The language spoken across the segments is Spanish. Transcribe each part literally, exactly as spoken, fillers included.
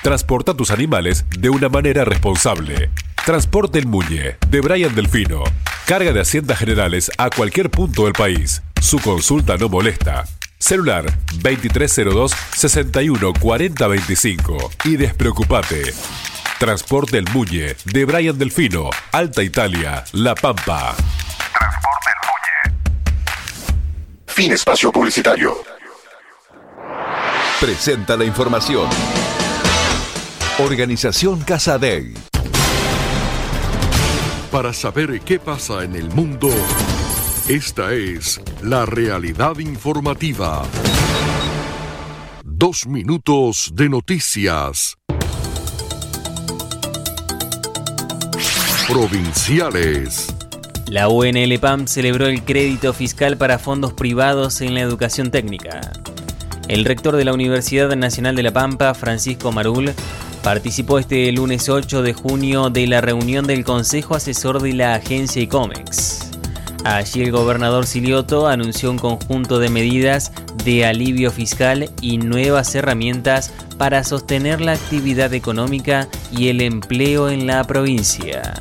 Transporta tus animales de una manera responsable. Transporte El Muñe, de Brian Delfino. Carga de haciendas generales a cualquier punto del país. Su consulta no molesta. Celular veintitrés cero dos, sesenta y uno cuarenta veinticinco. Y despreocupate. Transporte El Muñe, de Brian Delfino, Alta Italia, La Pampa. Transporte El Muñe. Fin espacio publicitario. Presenta la información. Organización Casa Dei. Para saber qué pasa en el mundo, esta es la realidad informativa. Dos minutos de noticias. Provinciales. La U N L P A M celebró el crédito fiscal para fondos privados en la educación técnica. El rector de la Universidad Nacional de La Pampa, Francisco Marul, participó este lunes ocho de junio de la reunión del Consejo Asesor de la agencia ICOMEX. Allí el gobernador Silioto anunció un conjunto de medidas de alivio fiscal y nuevas herramientas para sostener la actividad económica y el empleo en la provincia.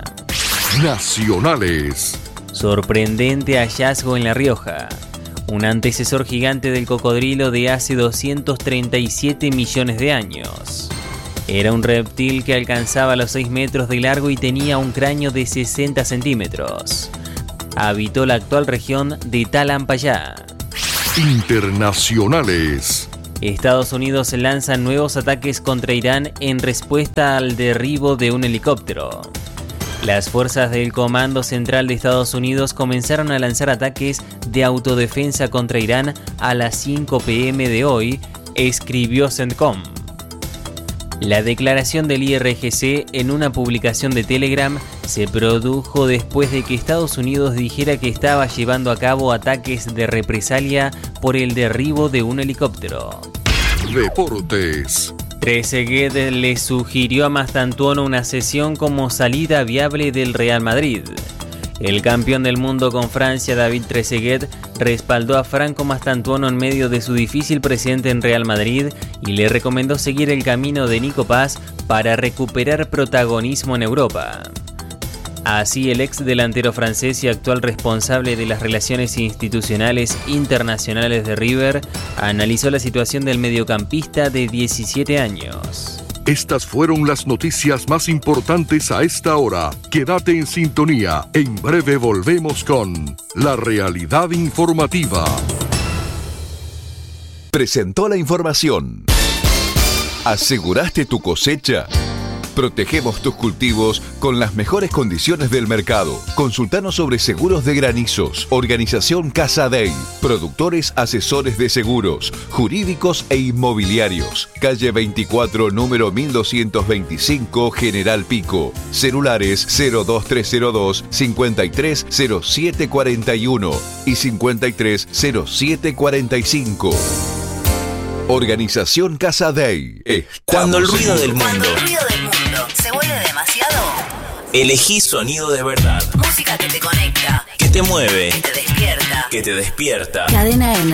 Nacionales. Sorprendente hallazgo en La Rioja. Un antecesor gigante del cocodrilo de hace doscientos treinta y siete millones de años. Era un reptil que alcanzaba los seis metros de largo y tenía un cráneo de sesenta centímetros. Habitó la actual región de Talampayá. Internacionales. Estados Unidos lanza nuevos ataques contra Irán en respuesta al derribo de un helicóptero. Las fuerzas del Comando Central de Estados Unidos comenzaron a lanzar ataques de autodefensa contra Irán a las cinco pe eme de hoy, escribió CENTCOM. La declaración del I R G C en una publicación de Telegram se produjo después de que Estados Unidos dijera que estaba llevando a cabo ataques de represalia por el derribo de un helicóptero. Deportes. Trezeguet le sugirió a Mastantuono una cesión como salida viable del Real Madrid. El campeón del mundo con Francia, David Trezeguet, respaldó a Franco Mastantuono en medio de su difícil presente en Real Madrid y le recomendó seguir el camino de Nico Paz para recuperar protagonismo en Europa. Así, el ex delantero francés y actual responsable de las relaciones institucionales internacionales de River analizó la situación del mediocampista de diecisiete años. Estas fueron las noticias más importantes a esta hora. Quédate en sintonía. En breve volvemos con La Realidad Informativa. Presentó la información. ¿Aseguraste tu cosecha? Protegemos tus cultivos con las mejores condiciones del mercado. Consultanos sobre seguros de granizos. Organización Casa Dei. Productores asesores de seguros, jurídicos e inmobiliarios. Calle veinticuatro, número mil doscientos veinticinco, General Pico. Celulares cero dos tres cero dos, cincuenta y tres cero siete cuarenta y uno y cincuenta y tres cero siete cuarenta y cinco. Organización Casa Dei. Cuando el ruido del mundo, Cuando el ruido del mundo se vuelve demasiado, elegí sonido de verdad. música que te conecta, Que te mueve. que te despierta. Que te despierta. Cadena N.